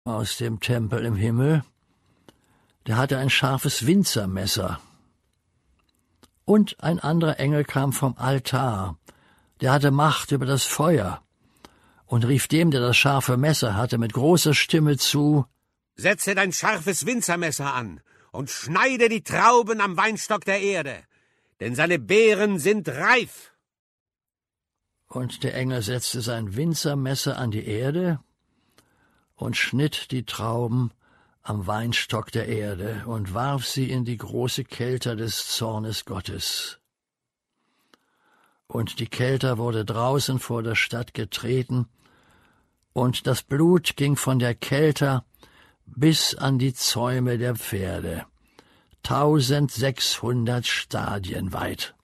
aus dem Tempel im Himmel, der hatte ein scharfes Winzermesser. Und ein anderer Engel kam vom Altar, der hatte Macht über das Feuer, und rief dem, der das scharfe Messer hatte, mit großer Stimme zu: Setze dein scharfes Winzermesser an und schneide die Trauben am Weinstock der Erde, denn seine Beeren sind reif. Und der Engel setzte sein Winzermesser an die Erde und schnitt die Trauben am Weinstock der Erde und warf sie in die große Kelter des Zornes Gottes. Und die Kelter wurde draußen vor der Stadt getreten, und das Blut ging von der Kelter bis an die Zäume der Pferde, 1600 Stadien weit.